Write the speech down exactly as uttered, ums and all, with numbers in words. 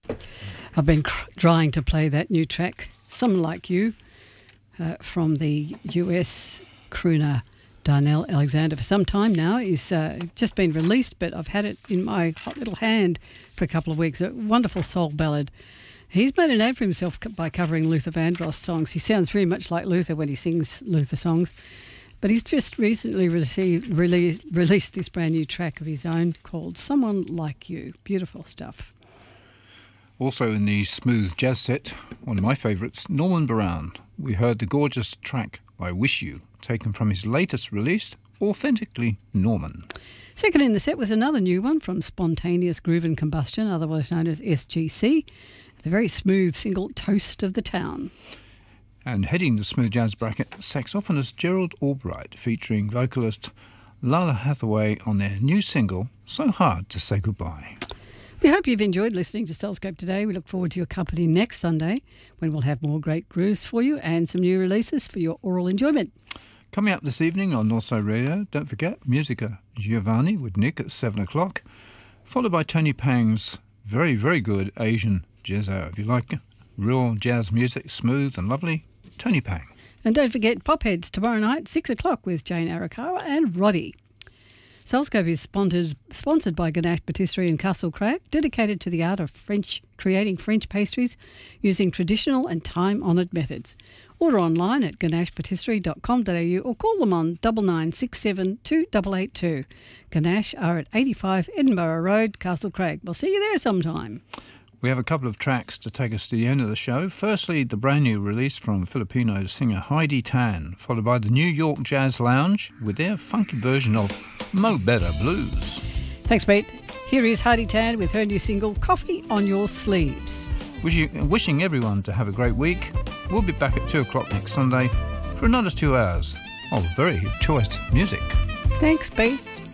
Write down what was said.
I've been cr- trying to play that new track, Someone Like You, uh, from the U S crooner Darnell Alexander for some time now. It's uh, just been released, but I've had it in my hot little hand for a couple of weeks. A wonderful soul ballad. He's made a name for himself by covering Luther Vandross songs. He sounds very much like Luther when he sings Luther songs. But he's just recently received, released, released this brand new track of his own called Someone Like You. Beautiful stuff. Also in the smooth jazz set, one of my favourites, Norman Brown. We heard the gorgeous track I Wish You, taken from his latest release, Authentically Norman. Second in the set was another new one from Spontaneous Groove and Combustion, otherwise known as S G C, the very smooth single Toast of the Town. And heading the smooth jazz bracket, saxophonist Gerald Albright, featuring vocalist Lala Hathaway on their new single, So Hard to Say Goodbye. We hope you've enjoyed listening to Soulscope today. We look forward to your company next Sunday when we'll have more great grooves for you and some new releases for your oral enjoyment. Coming up this evening on Northside Radio, don't forget Musica Giovanni with Nick at seven o'clock, followed by Tony Pang's very, very good Asian jazz hour. If you like real jazz music, smooth and lovely, Tony Pang. And don't forget Popheads tomorrow night, six o'clock with Jane Arakawa and Roddy. Soulscope is sponsored, sponsored by Ganache Patisserie in Castle Crag, dedicated to the art of French, creating French pastries using traditional and time-honoured methods. Order online at ganache patisserie dot com dot a u or call them on nine nine six seven two eight eight two. Ganache are at eighty-five Edinburgh Road, Castle Crag. We'll see you there sometime. We have a couple of tracks to take us to the end of the show. Firstly, the brand new release from Filipino singer Heidi Tan, followed by the New York Jazz Lounge with their funky version of Mo Better Blues. Thanks, Pete. Here is Heidi Tan with her new single, Coffee on Your Sleeves. Wishing, wishing everyone to have a great week. We'll be back at two o'clock next Sunday for another two hours of very choice music. Thanks, Pete.